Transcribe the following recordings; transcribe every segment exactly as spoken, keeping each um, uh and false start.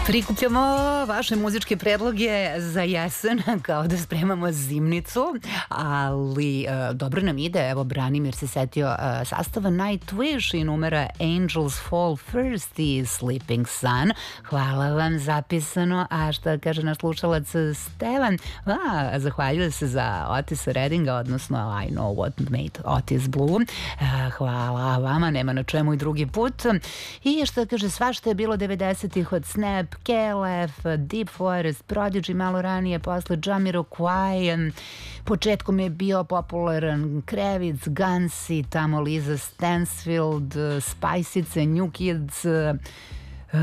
Prikupljamo vaše muzičke predloge za jesen, kao da spremamo zimnicu, ali e, dobro nam ide. Evo, Branimir se setio e, sastava Nightwish i numera Angels Fall First i Sleeping Sun. Hvala vam, zapisano. A šta kaže naš slušalac Stevan? A, zahvaljuje se za Otisa Reddinga, odnosno I Know What Made Otis Blue. E, hvala vama, nema na čemu i drugi put. I šta kaže, svašta je bilo devedesetih od Snap, K L F, Deep Forest, Prodigy malo ranije, posle Jamiroquai, početkom je bio popularan Krevic, Gansi, tamo Liza Stansfield, Spajsice, New Kids, Uh,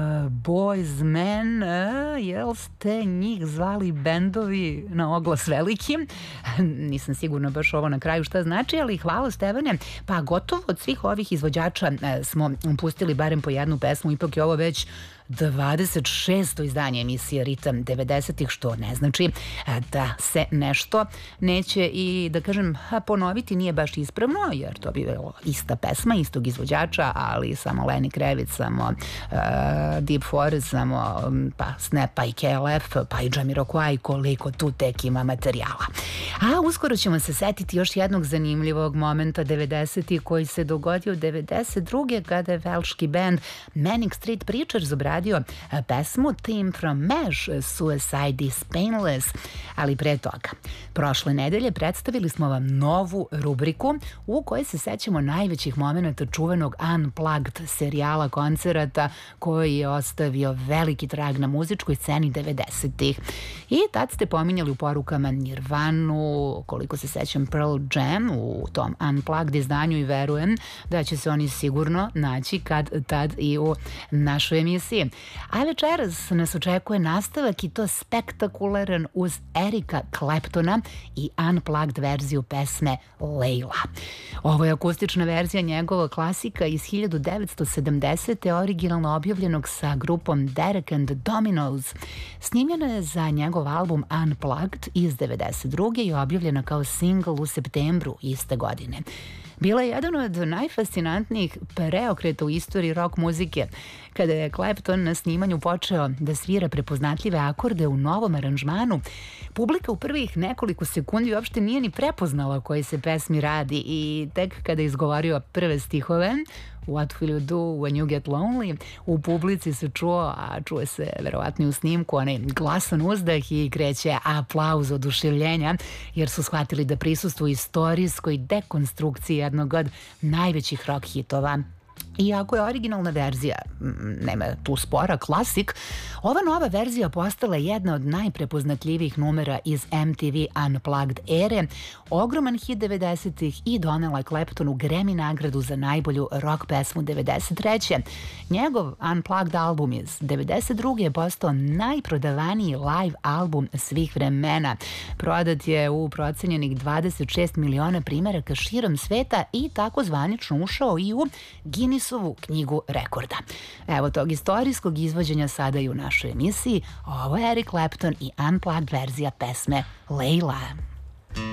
Boys Men, uh, jel ste njih zvali bendovi na oglas veliki? Nisam sigurna baš ovo na kraju šta znači, ali hvala Stevane. Pa gotovo od svih ovih izvođača uh, smo pustili barem po jednu pesmu, ipak je ovo već dvadeset šesto izdanje emisije Ritam devedesetih, što ne znači da se nešto neće i, da kažem, ponoviti nije baš ispravno, jer to bi bilo ista pesma, istog izvođača, ali samo Lenny Kravitz, samo uh, Deep Forest, samo um, pa Snap, pa i K L F, pa i Jamiroquai, koliko tu tek ima materijala. A uskoro ćemo se setiti još jednog zanimljivog momenta devedesetih koji se dogodio devedeset druge kada je velški band Manic Street Preachers obradio pesmu Theme from Mesh, Suicide is Painless. Ali pre toga, prošle nedelje predstavili smo vam novu rubriku u kojoj se sećamo najvećih momenta čuvenog Unplugged serijala koncerata koji je ostavio veliki trag na muzičkoj sceni devedesetih. I tad ste pominjali u porukama Nirvanu, koliko se sećam Pearl Jam u tom Unplugged izdanju i verujem da će se oni sigurno naći kad tad i u našoj emisiji. A večeras nas očekuje nastavak i to spektakularan uz Erika Claptona i Unplugged verziju pesme Layla. Ovo je akustična verzija njegovog klasika iz hiljadu devetsto sedamdesete. originalno objavljenog sa grupom Derek and the Dominos. Snimljena je za njegov album Unplugged iz devedeset druge i objavljena kao singl u septembru iste godine. Bila je jedan od najfascinantnijih preokreta u istoriji rock muzike. Kada je Clapton na snimanju počeo da svira prepoznatljive akorde u novom aranžmanu, publika u prvih nekoliko sekundi uopšte nije ni prepoznala o kojoj se pesmi radi i tek kada je izgovorio prve stihove What will you do when you get lonely, u publici se čuo, a čuje se verovatno i u snimku, onaj glasan uzdah i kreće aplauz oduševljenja, jer su shvatili da prisustvuju istorijskoj dekonstrukciji jednog od najvećih rock hitova. Iako je originalna verzija, nema tu spora, klasik, ova nova verzija postala jedna od najprepoznatljivijih numera iz M T V Unplugged ere, ogroman hit devedesetih i donela Claptonu Grammy nagradu za najbolju rock pesmu devedeset treće. Njegov Unplugged album iz devedeset druge je postao najprodavaniji live album svih vremena. Prodat je u procenjenih dvadeset šest miliona primeraka širom sveta i tako zvanično ušao i u Guinnessovu knjigu rekorda. Evo tog istorijskog izvođenja sada i u našoj emisiji. Ovo je Eric Clapton i Unplugged verzija pesme Layla.